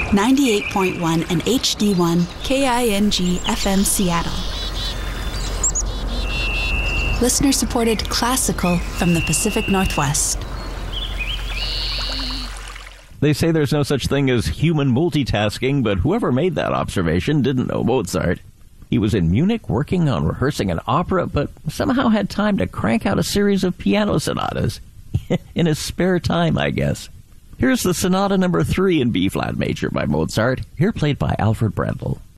98.1 and HD1 KING FM Seattle. Listener-supported classical from the Pacific Northwest. They say there's no such thing as human multitasking, but whoever made that observation didn't know Mozart. He was in Munich working on rehearsing an opera, but somehow had time to crank out a series of piano sonatas. In his spare time, I guess. Here's the Sonata No. 3 in B-flat major by Mozart, here played by Alfred Brendel.